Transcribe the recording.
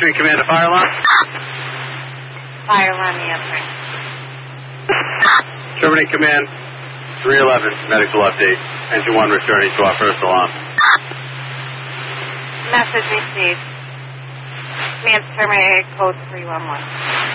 Entering command to fire alarm. Fire alarm, answering. Terminate command. 311, medical update. Engine 1 returning to our first alarm. Message received. Command terminated, code 311.